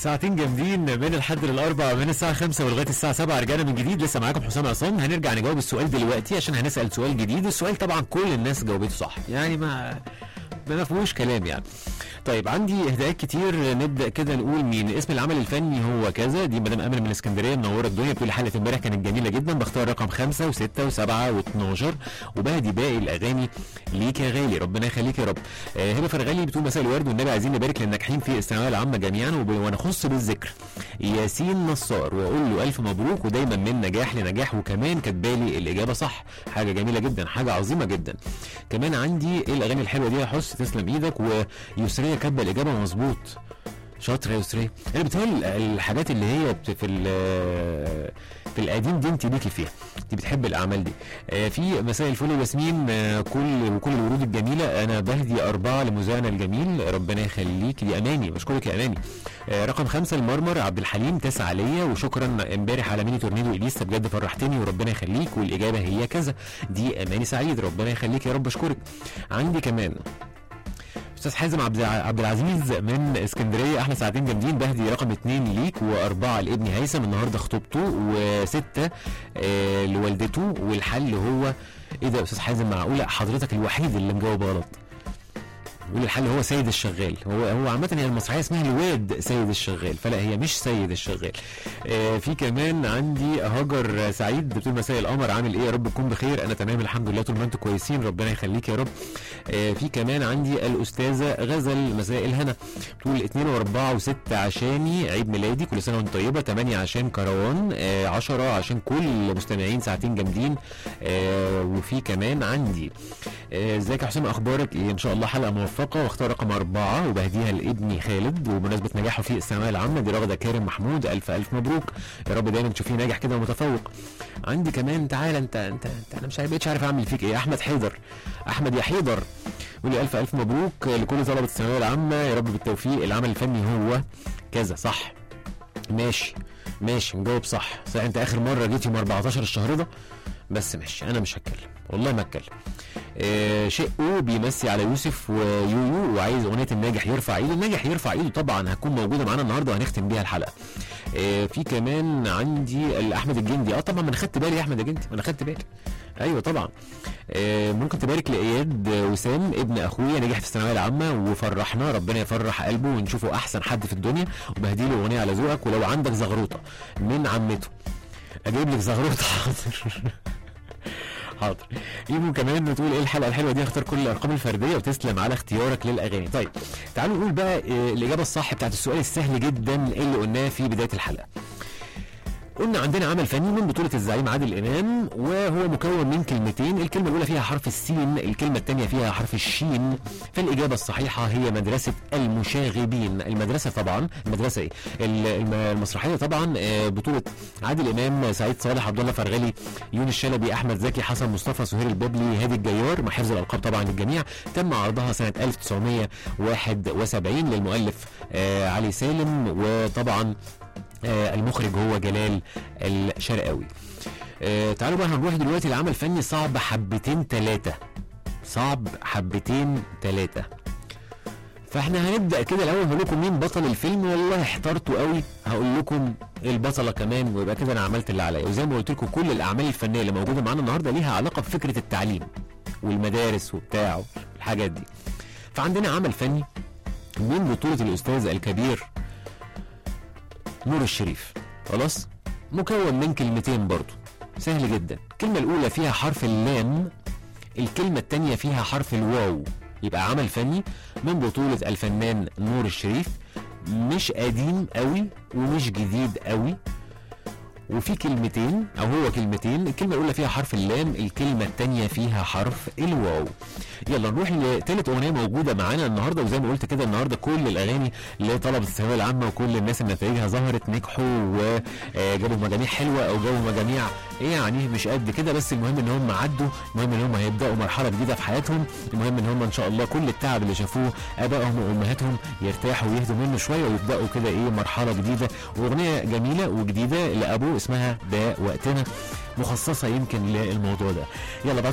ساعتين جامدين من الحد للاربع، من الساعه 5 ولغايه الساعه 7 رجعنا من جديد. لسه معاكم حسام عصام. هنرجع نجاوب السؤال دلوقتي عشان هنسال سؤال جديد. السؤال طبعا كل الناس جاوبته صح، يعني ما فيهوش كلام يعني. طيب عندي اهداءات كتير، نبدا كده نقول مين اسم العمل الفني هو كذا. دي مدام امل من اسكندريه منوره الدنيا، بتقول حلقه امبارح كانت جميله جدا، بختار رقم 5 و6 و7 و12 وبهدي باقي الاغاني ليك يا غالي، ربنا يخليك يا رب. هبه فرغلي بتقول مساء الورد والنبي عايزين نبارك للناجحين في الثانويه العامه جميعا ونخص بالذكر ياسين نصار واقول له الف مبروك ودايما من نجاح لنجاح، وكمان كاتبالي الاجابه صح، حاجه جميله جدا، حاجه عظيمه جدا. كمان عندي ايه الاغاني الحلوه دي يا حس، تسلم ايدك. ويسريه كاتبه الاجابه مظبوط، شاطره يا يسريه. انا بتهيألي الحاجات اللي هي في القديم دي انت ليكي فيها، انت بتحب الاعمال دي. في مساء الفل ياسمين، وكل الورود الجميله. انا بهدي 4 لمذيعنا الجميل، ربنا يخليك، دي اماني، بشكرك يا اماني. رقم 5 المرمر عبد الحليم، 9 ليا، وشكرا امبارح على ميني تورنيدو اليسا، بجد فرحتني وربنا يخليك، والاجابه هي كذا، دي اماني سعيد، ربنا يخليك يا رب، اشكرك. عندي كمان استاذ حازم عبد العزيز من اسكندريه، احلى ساعتين جامدين، بهدي رقم 2 ليك و4 لابني هيثم النهارده خطوبته، و6 لوالدته، والحل هو ايه ده يا استاذ حازم؟ معقوله حضرتك الوحيد اللي مجاوب غلط؟ يقول الحل هو سيد الشغال. هو عامة هي المسرحية اسمها الواد سيد الشغال، فلا هي مش سيد الشغال. في كمان عندي هاجر سعيد بتقول مساء القمر، عامل ايه؟ يا رب تكون بخير. انا تمام الحمد لله، طول ما انتم كويسين ربنا يخليك يا رب. في كمان عندي الاستاذة غزل، مساء الهنا، بتقول 2 و4 و6 عشاني عيد ميلادي، كل سنة وانت طيبة. 8 عشان كروان، 10 عشان كل مستمعين ساعتين جامدين. وفي كمان عندي ازيك يا حسام، اخبارك ايه؟ ان شاء الله حلقة موفقة، واختار رقم 4 وبهديها لابني خالد وبمناسبة نجاحه في الثانوية العامة، دي رغدة كارم محمود، الف مبروك، يا رب دايما تشوفيه ناجح كده ومتفوق. عندي كمان تعالى انت انا مش عارف اعمل فيك ايه. احمد حيدر، احمد يا حيدر، يقول لي الف مبروك لكل طلبة الثانوية العامة، يا رب بالتوفيق. العمل الفني هو كذا، صح، ماشي مجاوب صح. انت اخر مرة جيت يوم 14 الشهر ده، بس ماشي انا مش هتكلم، والله ما هتكلم. شقه بيمسي على يوسف ويويو وعايز اغنيه الناجح يرفع ايده. الناجح يرفع ايده طبعا هتكون موجوده معانا النهارده وهنختم بيها الحلقه. في كمان عندي احمد الجندي، طبعا ما انا خدت بالي يا احمد الجندي، ما انا خدت بالي، ايوه طبعا. ممكن تبارك لاياد وسام ابن اخويا، نجح في الثانويه العامه وفرحنا، ربنا يفرح قلبه ونشوفه احسن حد في الدنيا، وبهدي له اغنيه على ذوقك. ولو عندك زغروطه من عمته اجيب لك زغروطه. حاضر. ايمو كمان بتقول ايه الحلقه الحلوه دي، اختار كل الارقام الفرديه وتسلم على اختيارك للاغاني. طيب تعالوا نقول بقى الاجابه الصح بتاعت السؤال السهل جدا اللي قلناه في بدايه الحلقه. قلنا عندنا عمل فني من بطولة الزعيم عادل إمام، وهو مكون من كلمتين، الكلمة الأولى فيها حرف السين، الكلمة الثانية فيها حرف الشين. فالإجابة الصحيحة هي مدرسة المشاغبين. المدرسة طبعا، المدرسة إيه؟ المسرحية طبعا، بطولة عادل إمام، سعيد صالح، عبد الله فرغلي، يونس شلبي، أحمد زكي، حسن مصطفى، سهير البابلي، هادي الجيار، مع حفظ الألقاب طبعا للجميع. تم عرضها سنة 1971 للمؤلف علي سالم، وطبعا المخرج هو جلال الشرقاوي. تعالوا بقى هنروح دلوقتي لعمل فني صعب حبتين ثلاثة. فاحنا هنبدأ كده الأول. هقول لكم مين بطل الفيلم، والله احترتوا قوي، هقول لكم البطلة كمان، ويبقى كده أنا عملت اللي عليا. وزي ما قلت لكم كل الأعمال الفنية اللي موجودة معانا النهارده ليها علاقة بفكرة التعليم والمدارس وبتاع والحاجات دي. فعندنا عمل فني من بطولة الأستاذ الكبير نور الشريف، خلاص، مكون من كلمتين برضو، سهل جدا. الكلمة الأولى فيها حرف اللام، الكلمة الثانية فيها حرف الواو. يبقى عمل فني من بطولة الفنان نور الشريف، مش قديم قوي ومش جديد قوي، وفي كلمتين او هو كلمتين، الكلمه الاولى فيها حرف اللام، الكلمه الثانيه فيها حرف الواو. يلا نروح لثالث اغنيه موجوده معانا النهارده. وزي ما قلت كده النهارده كل الاغاني لطلبه الثانويه العامه وكل الناس اللي نتائجها ظهرت نجحوا وجابوا مجاميع حلوه او جابوا مجاميع يعني مش قد كده، بس المهم ان هم عدوا، المهم ان هم هيبداوا مرحله جديده في حياتهم، المهم ان هم ان شاء الله كل التعب اللي شافوه ابائهم وامهاتهم يرتاحوا ويهدوا منه شويه ويبداوا كده مرحله جديده. واغنيه جميله وجديده لابوه اسمها ده وقتنا، مخصصه يمكن للموضوع ده. يلا